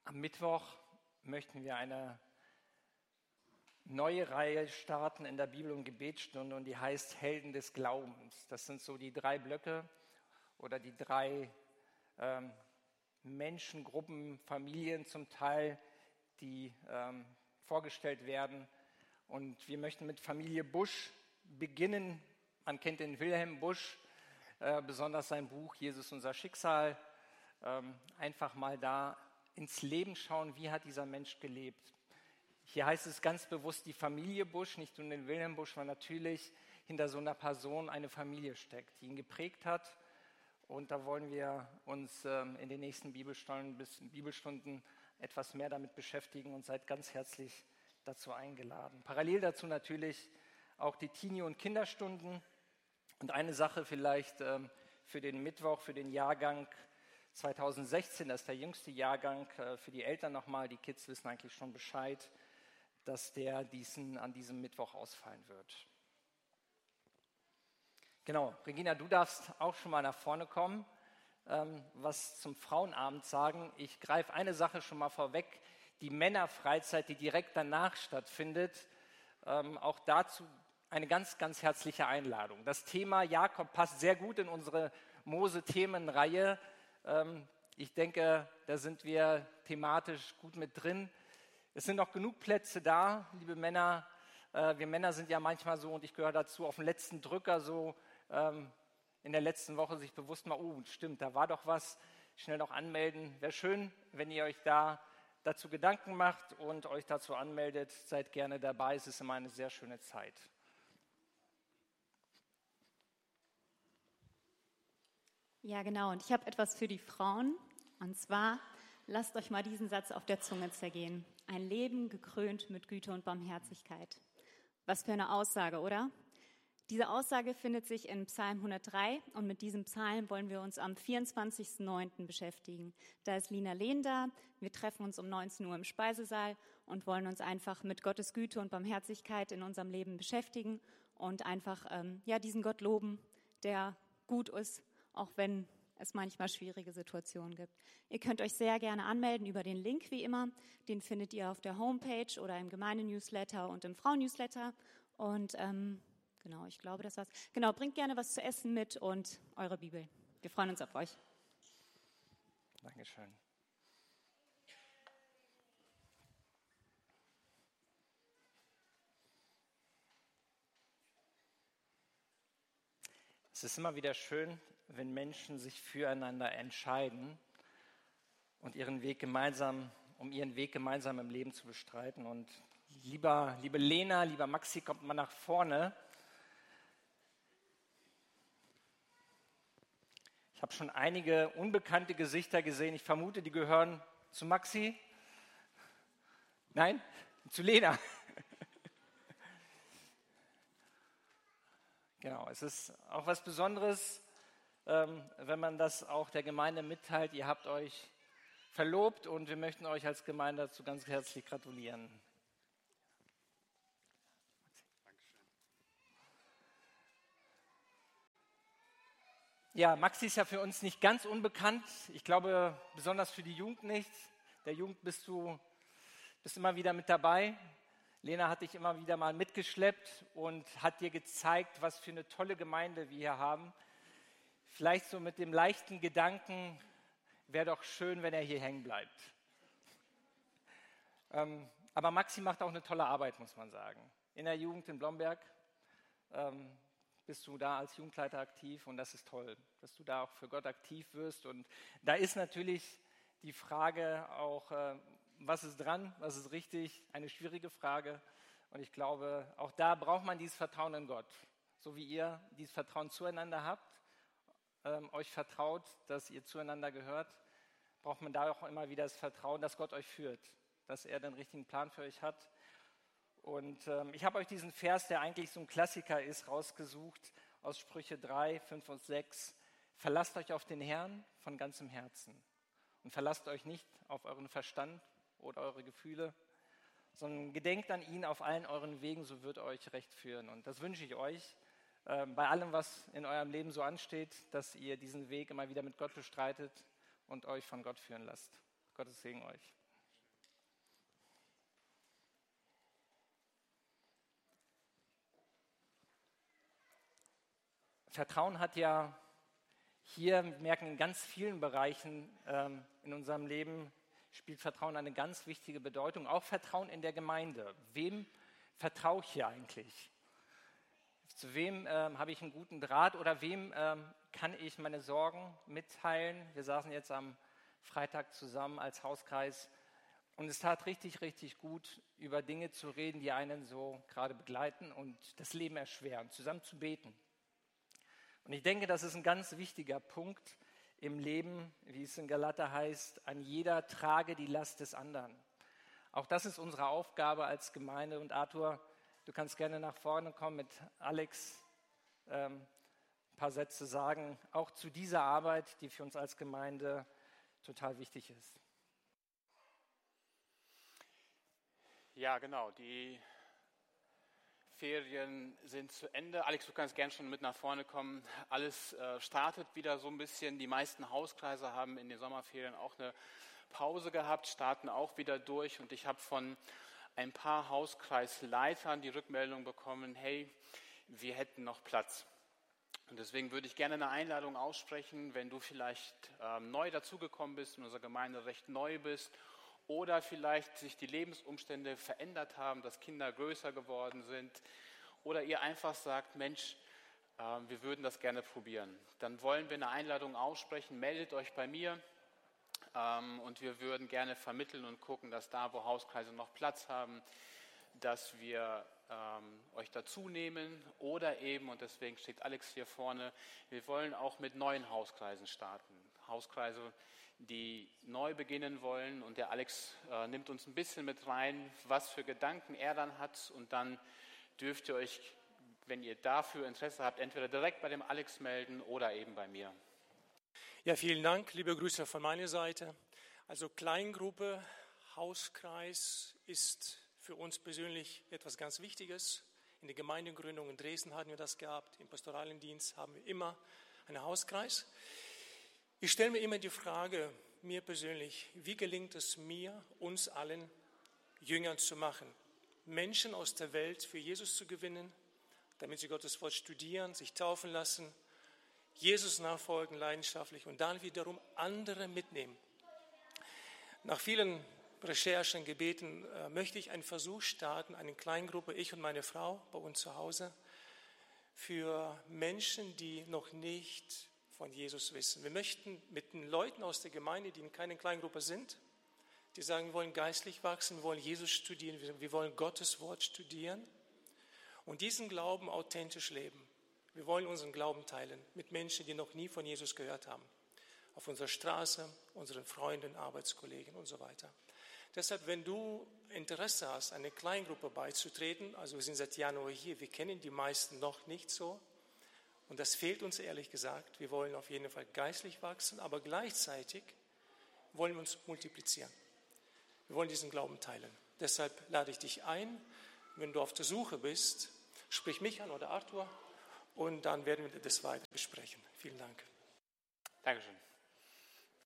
Am Mittwoch möchten wir eine neue Reihe starten in der Bibel- und Gebetsstunde und die heißt Helden des Glaubens. Das sind so die drei Blöcke oder die drei Menschengruppen, Familien zum Teil, die vorgestellt werden. Und wir möchten mit Familie Busch beginnen. Man kennt den Wilhelm Busch, besonders sein Buch Jesus, unser Schicksal. Einfach mal da ins Leben schauen, wie hat dieser Mensch gelebt. Hier heißt es ganz bewusst die Familie Busch, nicht nur den Wilhelm Busch, weil natürlich hinter so einer Person eine Familie steckt, die ihn geprägt hat. Und da wollen wir uns in den nächsten Bibelstunden etwas mehr damit beschäftigen und seid ganz herzlich dazu eingeladen. Parallel dazu natürlich auch die Teenie- und Kinderstunden. Und eine Sache vielleicht für den Mittwoch, für den Jahrgang 2016, das ist der jüngste Jahrgang, für die Eltern nochmal, die Kids wissen eigentlich schon Bescheid, dass der an diesem Mittwoch ausfallen wird. Genau, Regina, du darfst auch schon mal nach vorne kommen, was zum Frauenabend sagen. Ich greife eine Sache schon mal vorweg, die Männerfreizeit, die direkt danach stattfindet, auch dazu eine ganz, ganz herzliche Einladung. Das Thema Jakob passt sehr gut in unsere Mose-Themenreihe. Ich denke, da sind wir thematisch gut mit drin. Es sind noch genug Plätze da, liebe Männer. Wir Männer sind ja manchmal so, und ich gehöre dazu, auf den letzten Drücker so in der letzten Woche sich bewusst mal, oh, stimmt, da war doch was, schnell noch anmelden. Wäre schön, wenn ihr euch dazu Gedanken macht und euch dazu anmeldet. Seid gerne dabei, es ist immer eine sehr schöne Zeit. Ja, genau. Und ich habe etwas für die Frauen. Und zwar, lasst euch mal diesen Satz auf der Zunge zergehen. Ein Leben gekrönt mit Güte und Barmherzigkeit. Was für eine Aussage, oder? Diese Aussage findet sich in Psalm 103 und mit diesem Psalm wollen wir uns am 24.09. beschäftigen. Da ist Lina Lehn da. Wir treffen uns um 19 Uhr im Speisesaal und wollen uns einfach mit Gottes Güte und Barmherzigkeit in unserem Leben beschäftigen und einfach diesen Gott loben, der gut ist, auch wenn es manchmal schwierige Situationen gibt. Ihr könnt euch sehr gerne anmelden über den Link, wie immer. Den findet ihr auf der Homepage oder im Gemeindenewsletter und im Frauennewsletter. Und genau, ich glaube, das war's. Genau, bringt gerne was zu essen mit und eure Bibel. Wir freuen uns auf euch. Dankeschön. Es ist immer wieder schön, wenn Menschen sich füreinander entscheiden und um ihren Weg gemeinsam im Leben zu bestreiten. Und liebe Lena, lieber Maxi, kommt mal nach vorne. Ich habe schon einige unbekannte Gesichter gesehen. Ich vermute, die gehören zu Maxi. Nein, zu Lena. Genau, es ist auch was Besonderes, wenn man das auch der Gemeinde mitteilt. Ihr habt euch verlobt und wir möchten euch als Gemeinde dazu ganz herzlich gratulieren. Dankeschön. Ja, Maxi ist ja für uns nicht ganz unbekannt. Ich glaube, besonders für die Jugend nicht. Der Jugend bist immer wieder mit dabei. Lena hat dich immer wieder mal mitgeschleppt und hat dir gezeigt, was für eine tolle Gemeinde wir hier haben. Vielleicht so mit dem leichten Gedanken, wäre doch schön, wenn er hier hängen bleibt. Aber Maxi macht auch eine tolle Arbeit, muss man sagen. In der Jugend in Blomberg bist du da als Jugendleiter aktiv und das ist toll, dass du da auch für Gott aktiv wirst. Und da ist natürlich die Frage auch, was ist dran, was ist richtig, eine schwierige Frage. Und ich glaube, auch da braucht man dieses Vertrauen in Gott. So wie ihr dieses Vertrauen zueinander habt, euch vertraut, dass ihr zueinander gehört, braucht man da auch immer wieder das Vertrauen, dass Gott euch führt, dass er den richtigen Plan für euch hat. Und ich habe euch diesen Vers, der eigentlich so ein Klassiker ist, rausgesucht aus Sprüche 3, 5 und 6. Verlasst euch auf den Herrn von ganzem Herzen und verlasst euch nicht auf euren Verstand oder eure Gefühle, sondern gedenkt an ihn auf allen euren Wegen, so wird er euch recht führen. Und das wünsche ich euch, bei allem, was in eurem Leben so ansteht, dass ihr diesen Weg immer wieder mit Gott bestreitet und euch von Gott führen lasst. Gottes Segen euch. Vertrauen hat ja hier, wir merken in ganz vielen Bereichen in unserem Leben, spielt Vertrauen eine ganz wichtige Bedeutung. Auch Vertrauen in der Gemeinde. Wem vertraue ich hier eigentlich? Zu wem habe ich einen guten Draht oder wem kann ich meine Sorgen mitteilen? Wir saßen jetzt am Freitag zusammen als Hauskreis und es tat richtig, richtig gut, über Dinge zu reden, die einen so gerade begleiten und das Leben erschweren, zusammen zu beten. Und ich denke, das ist ein ganz wichtiger Punkt im Leben, wie es in Galater heißt, ein jeder trage die Last des anderen. Auch das ist unsere Aufgabe als Gemeinde. Und Arthur, du kannst gerne nach vorne kommen mit Alex, ein paar Sätze sagen, auch zu dieser Arbeit, die für uns als Gemeinde total wichtig ist. Ja, genau, die Ferien sind zu Ende. Alex, du kannst gern schon mit nach vorne kommen. Alles startet wieder so ein bisschen. Die meisten Hauskreise haben in den Sommerferien auch eine Pause gehabt, starten auch wieder durch. Und ich habe von ein paar Hauskreisleitern die Rückmeldung bekommen, hey, wir hätten noch Platz. Und deswegen würde ich gerne eine Einladung aussprechen, wenn du vielleicht neu dazugekommen bist, in unserer Gemeinde recht neu bist oder vielleicht sich die Lebensumstände verändert haben, dass Kinder größer geworden sind oder ihr einfach sagt, Mensch, wir würden das gerne probieren. Dann wollen wir eine Einladung aussprechen, meldet euch bei mir und wir würden gerne vermitteln und gucken, dass da, wo Hauskreise noch Platz haben, dass wir euch dazu nehmen oder eben, und deswegen steht Alex hier vorne, wir wollen auch mit neuen Hauskreisen starten. Hauskreise, die neu beginnen wollen und der Alex nimmt uns ein bisschen mit rein, was für Gedanken er dann hat und dann dürft ihr euch, wenn ihr dafür Interesse habt, entweder direkt bei dem Alex melden oder eben bei mir. Ja, vielen Dank, liebe Grüße von meiner Seite. Also Kleingruppe, Hauskreis ist für uns persönlich etwas ganz Wichtiges. In der Gemeindegründung in Dresden hatten wir das gehabt, im pastoralen Dienst haben wir immer einen Hauskreis. Ich stelle mir immer die Frage, mir persönlich, wie gelingt es mir, uns allen Jüngern zu machen, Menschen aus der Welt für Jesus zu gewinnen, damit sie Gottes Wort studieren, sich taufen lassen, Jesus nachfolgen leidenschaftlich und dann wiederum andere mitnehmen. Nach vielen Recherchen, Gebeten möchte ich einen Versuch starten, eine Kleingruppe, ich und meine Frau bei uns zu Hause, für Menschen, die noch nicht von Jesus wissen. Wir möchten mit den Leuten aus der Gemeinde, die in keiner Kleingruppe sind, die sagen, wir wollen geistlich wachsen, wir wollen Jesus studieren, wir wollen Gottes Wort studieren und diesen Glauben authentisch leben. Wir wollen unseren Glauben teilen mit Menschen, die noch nie von Jesus gehört haben. Auf unserer Straße, unseren Freunden, Arbeitskollegen und so weiter. Deshalb, wenn du Interesse hast, eine Kleingruppe beizutreten, also wir sind seit Januar hier, wir kennen die meisten noch nicht so und das fehlt uns ehrlich gesagt. Wir wollen auf jeden Fall geistlich wachsen, aber gleichzeitig wollen wir uns multiplizieren. Wir wollen diesen Glauben teilen. Deshalb lade ich dich ein, wenn du auf der Suche bist, sprich mich an oder Arthur und dann werden wir das weiter besprechen. Vielen Dank. Dankeschön.